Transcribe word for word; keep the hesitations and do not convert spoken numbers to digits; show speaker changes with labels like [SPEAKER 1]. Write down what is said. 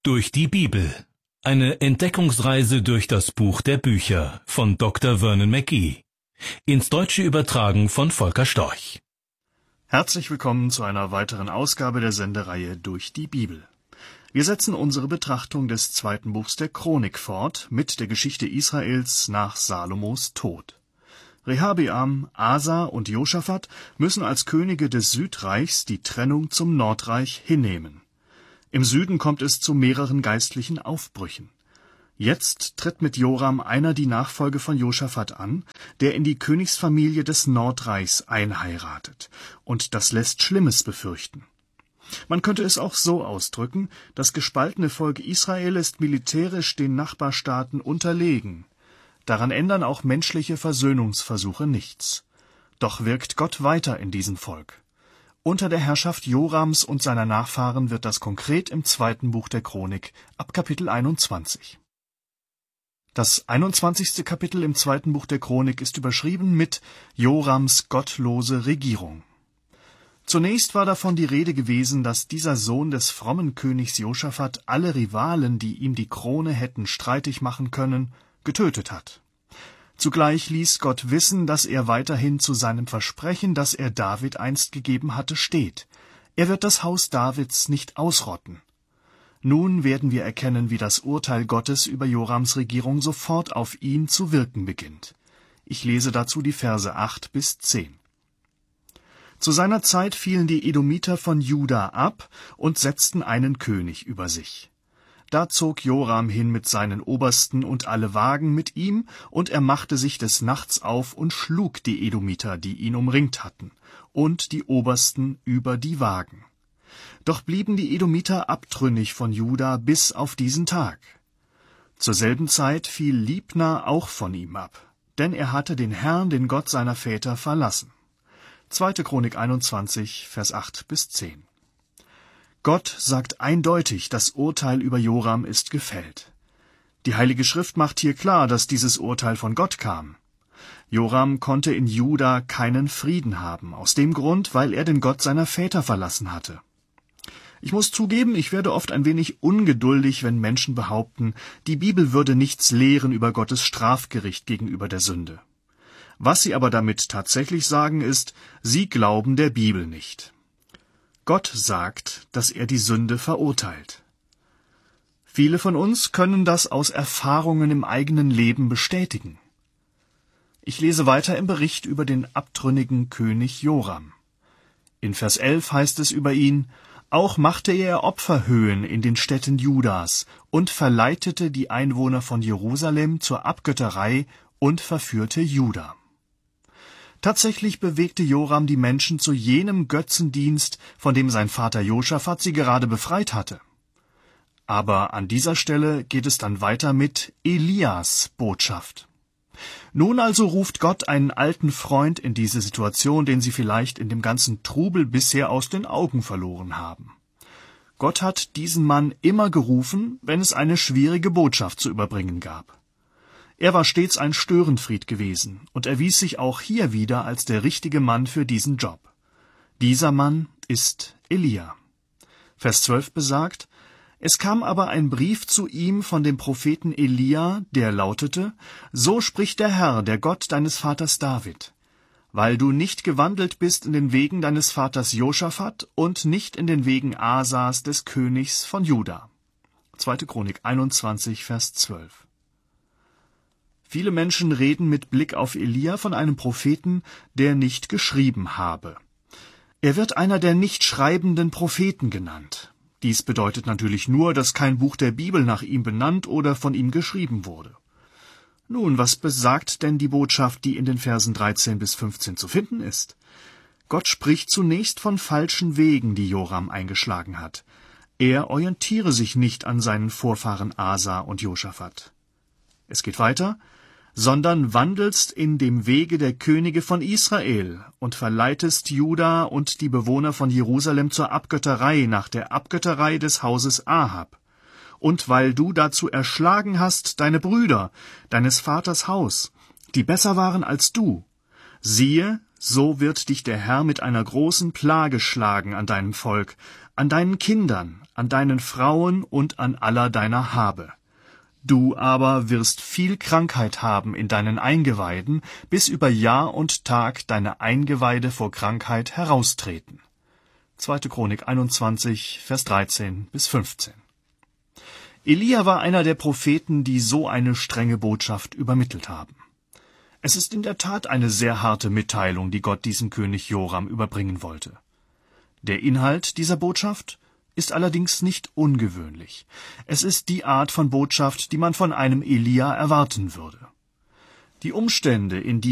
[SPEAKER 1] Durch die Bibel. Eine Entdeckungsreise durch das Buch der Bücher von Doktor Vernon McGee. Ins Deutsche übertragen von Volker Storch.
[SPEAKER 2] Herzlich willkommen zu einer weiteren Ausgabe der Sendereihe Durch die Bibel. Wir setzen unsere Betrachtung des zweiten Buchs der Chronik fort mit der Geschichte Israels nach Salomos Tod. Rehabeam, Asa und Josaphat müssen als Könige des Südreichs die Trennung zum Nordreich hinnehmen. Im Süden kommt es zu mehreren geistlichen Aufbrüchen. Jetzt tritt mit Joram einer die Nachfolge von Josaphat an, der in die Königsfamilie des Nordreichs einheiratet, und das lässt Schlimmes befürchten. Man könnte es auch so ausdrücken: Das gespaltene Volk Israel ist militärisch den Nachbarstaaten unterlegen. Daran ändern auch menschliche Versöhnungsversuche nichts. Doch wirkt Gott weiter in diesem Volk. Unter der Herrschaft Jorams und seiner Nachfahren wird das konkret im zweiten Buch der Chronik ab Kapitel einundzwanzig. Das einundzwanzigste Kapitel im zweiten Buch der Chronik ist überschrieben mit Jorams gottlose Regierung. Zunächst war davon die Rede gewesen, dass dieser Sohn des frommen Königs Josaphat alle Rivalen, die ihm die Krone hätten streitig machen können, getötet hat. Zugleich ließ Gott wissen, dass er weiterhin zu seinem Versprechen, das er David einst gegeben hatte, steht. Er wird das Haus Davids nicht ausrotten. Nun werden wir erkennen, wie das Urteil Gottes über Jorams Regierung sofort auf ihn zu wirken beginnt. Ich lese dazu die Verse acht bis zehn. Zu seiner Zeit fielen die Edomiter von Juda ab und setzten einen König über sich. Da zog Joram hin mit seinen Obersten und alle Wagen mit ihm, und er machte sich des Nachts auf und schlug die Edomiter, die ihn umringt hatten, und die Obersten über die Wagen. Doch blieben die Edomiter abtrünnig von Juda bis auf diesen Tag. Zur selben Zeit fiel Libna auch von ihm ab, denn er hatte den Herrn, den Gott seiner Väter, verlassen. zweite Chronik einundzwanzig, Vers acht bis zehn. Gott sagt eindeutig, das Urteil über Joram ist gefällt. Die Heilige Schrift macht hier klar, dass dieses Urteil von Gott kam. Joram konnte in Juda keinen Frieden haben, aus dem Grund, weil er den Gott seiner Väter verlassen hatte. Ich muss zugeben, ich werde oft ein wenig ungeduldig, wenn Menschen behaupten, die Bibel würde nichts lehren über Gottes Strafgericht gegenüber der Sünde. Was sie aber damit tatsächlich sagen ist, sie glauben der Bibel nicht. Gott sagt, dass er die Sünde verurteilt. Viele von uns können das aus Erfahrungen im eigenen Leben bestätigen. Ich lese weiter im Bericht über den abtrünnigen König Joram. In Vers elf heißt es über ihn: Auch machte er Opferhöhen in den Städten Judas und verleitete die Einwohner von Jerusalem zur Abgötterei und verführte Juda. Tatsächlich bewegte Joram die Menschen zu jenem Götzendienst, von dem sein Vater Josaphat sie gerade befreit hatte. Aber an dieser Stelle geht es dann weiter mit Elias Botschaft. Nun also ruft Gott einen alten Freund in diese Situation, den sie vielleicht in dem ganzen Trubel bisher aus den Augen verloren haben. Gott hat diesen Mann immer gerufen, wenn es eine schwierige Botschaft zu überbringen gab. Er war stets ein Störenfried gewesen und erwies sich auch hier wieder als der richtige Mann für diesen Job. Dieser Mann ist Elia. Vers zwölf besagt: Es kam aber ein Brief zu ihm von dem Propheten Elia, der lautete: So spricht der Herr, der Gott deines Vaters David: Weil du nicht gewandelt bist in den Wegen deines Vaters Josaphat und nicht in den Wegen Asas des Königs von Juda. zweite Chronik einundzwanzig, Vers zwölf. Viele Menschen reden mit Blick auf Elia von einem Propheten, der nicht geschrieben habe. Er wird einer der nicht schreibenden Propheten genannt. Dies bedeutet natürlich nur, dass kein Buch der Bibel nach ihm benannt oder von ihm geschrieben wurde. Nun, was besagt denn die Botschaft, die in den Versen dreizehn bis fünfzehn zu finden ist? Gott spricht zunächst von falschen Wegen, die Joram eingeschlagen hat. Er orientiere sich nicht an seinen Vorfahren Asa und Josaphat. Es geht weiter: sondern wandelst in dem Wege der Könige von Israel und verleitest Juda und die Bewohner von Jerusalem zur Abgötterei nach der Abgötterei des Hauses Ahab. Und weil du dazu erschlagen hast deine Brüder, deines Vaters Haus, die besser waren als du, siehe, so wird dich der Herr mit einer großen Plage schlagen an deinem Volk, an deinen Kindern, an deinen Frauen und an aller deiner Habe. Du aber wirst viel Krankheit haben in deinen Eingeweiden, bis über Jahr und Tag deine Eingeweide vor Krankheit heraustreten. zweite. Chronik einundzwanzig, Vers dreizehn bis fünfzehn. Elia war einer der Propheten, die so eine strenge Botschaft übermittelt haben. Es ist in der Tat eine sehr harte Mitteilung, die Gott diesem König Joram überbringen wollte. Der Inhalt dieser Botschaft ist allerdings nicht ungewöhnlich. Es ist die Art von Botschaft, die man von einem Elia erwarten würde. Die Umstände, in die